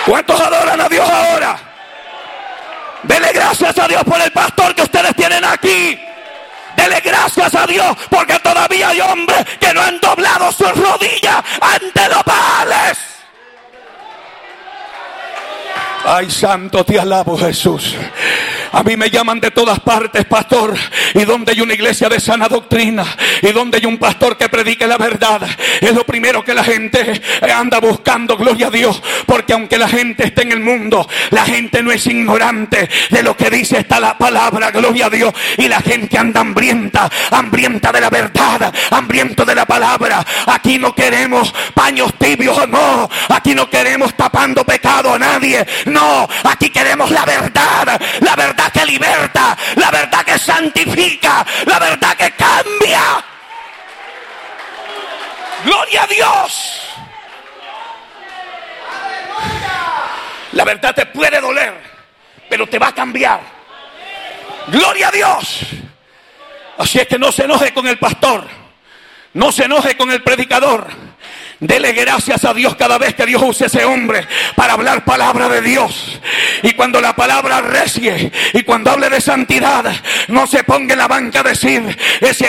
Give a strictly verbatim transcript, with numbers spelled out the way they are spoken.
¿Cuántos adoran a Dios ahora? Dele gracias a Dios por el pastor que ustedes tienen aquí. Dele gracias a Dios porque todavía hay hombres que no han doblado sus rodillas ante los Baales. Ay, santo, te alabo, Jesús. A mí me llaman de todas partes, pastor. Y donde hay una iglesia de sana doctrina, y donde hay un pastor que predique la verdad, es lo primero que la gente anda buscando, gloria a Dios. Porque aunque la gente esté en el mundo, la gente no es ignorante de lo que dice esta la palabra, gloria a Dios. Y la gente anda hambrienta, hambrienta de la verdad, hambriento de la palabra. Aquí no queremos paños tibios o no. Aquí no queremos tapando pecado a nadie. No, aquí queremos la verdad, la verdad que liberta, la verdad que santifica, la verdad que cambia. ¡Gloria a Dios! La verdad te puede doler, pero te va a cambiar. ¡Gloria a Dios! Así es que no se enoje con el pastor, no se enoje con el predicador. Dele gracias a Dios cada vez que Dios use ese hombre para hablar palabra de Dios. Y cuando la palabra recie y cuando hable de santidad, no se ponga en la banca a decir: ese